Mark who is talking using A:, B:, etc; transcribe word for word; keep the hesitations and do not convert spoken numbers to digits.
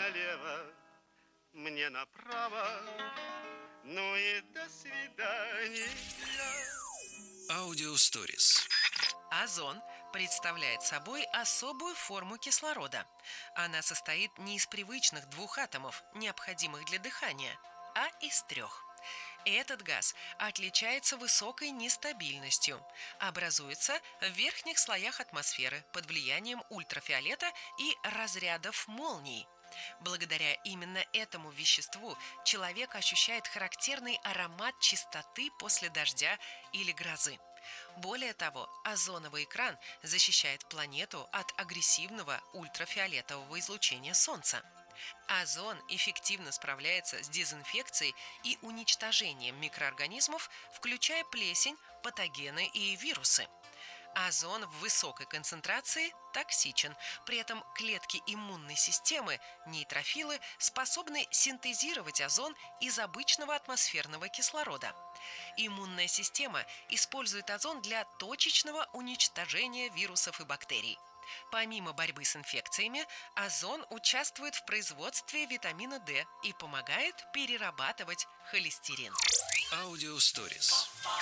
A: налево, мне направо, ну и до свидания.
B: Аудиосторис.
C: Озон представляет собой особую форму кислорода. Она состоит не из привычных двух атомов, необходимых для дыхания, а из трех. Этот газ отличается высокой нестабильностью, образуется в верхних слоях атмосферы под влиянием ультрафиолета и разрядов молний. Благодаря именно этому веществу человек ощущает характерный аромат чистоты после дождя или грозы. Более того, озоновый экран защищает планету от агрессивного ультрафиолетового излучения Солнца. Озон эффективно справляется с дезинфекцией и уничтожением микроорганизмов, включая плесень, патогены и вирусы. Озон в высокой концентрации токсичен, при этом клетки иммунной системы, нейтрофилы, способны синтезировать озон из обычного атмосферного кислорода. Иммунная система использует озон для точечного уничтожения вирусов и бактерий. Помимо борьбы с инфекциями, озон участвует в производстве витамина D и помогает перерабатывать холестерин.
B: Аудиосторис.